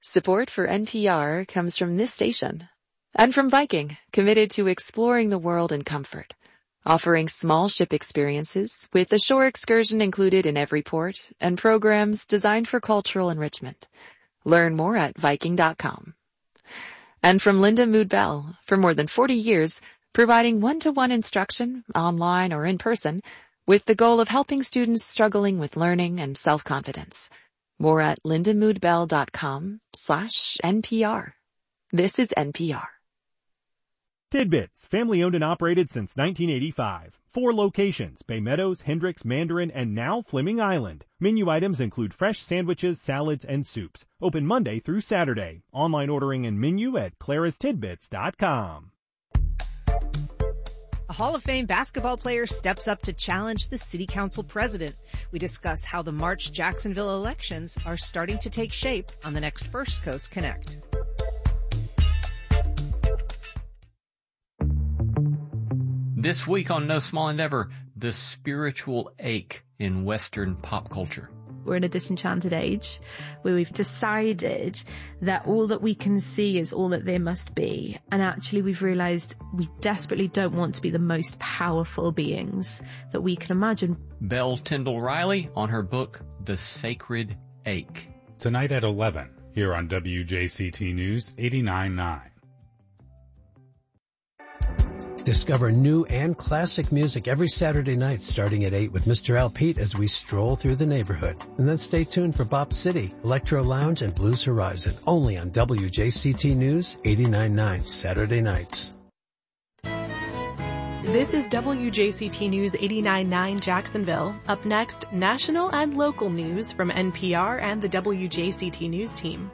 Support for NPR comes from this station and from Viking, committed to exploring the world in comfort, offering small ship experiences with a shore excursion included in every port and programs designed for cultural enrichment. Learn more at Viking.com. And from Linda Mood Bell, for more than 40 years, providing one-to-one instruction, online or in person, with the goal of helping students struggling with learning and self-confidence. More at lindamoodbell.com/NPR. This is NPR. Tidbits, family-owned and operated since 1985. 4 locations, Bay Meadows, Hendricks, Mandarin, and now Fleming Island. Menu items include fresh sandwiches, salads, and soups. Open Monday through Saturday. Online ordering and menu at clarastidbits.com. A Hall of Fame basketball player steps up to challenge the city council president. We discuss how the March Jacksonville elections are starting to take shape on the next First Coast Connect. This week on No Small Endeavor, the spiritual ache in Western pop culture. We're in a disenchanted age where we've decided that all that we can see is all that there must be. And actually we've realized we desperately don't want to be the most powerful beings that we can imagine. Belle Tyndall Riley on her book, The Sacred Ache. Tonight at 11, here on WJCT News 89.9. Discover new and classic music every Saturday night starting at 8 with Mr. Al Pete as we stroll through the neighborhood. And then stay tuned for Bop City, Electro Lounge, and Blues Horizon, only on WJCT News 89.9 Saturday nights. This is WJCT News 89.9 Jacksonville. Up next, national and local news from NPR and the WJCT News team.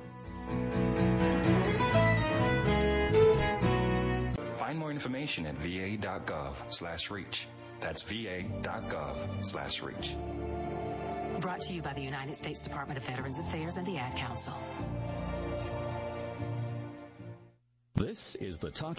Find more information at va.gov/reach. That's va.gov/reach. Brought to you by the United States Department of Veterans Affairs and the Ad Council. This is the Talk